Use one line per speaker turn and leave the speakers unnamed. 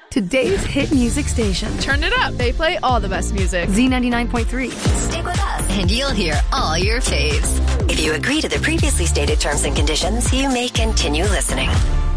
Today's hit music station.
Turn it up. They play all the best music.
Z99.3.
Stick with us and you'll hear all your faves. If you agree to the previously stated terms and conditions, you may continue listening.